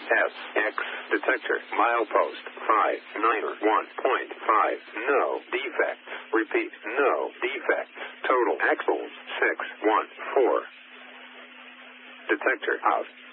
SX detector. Milepost 591.5. No defects. Repeat, no defects. Total axles 614. Detector out.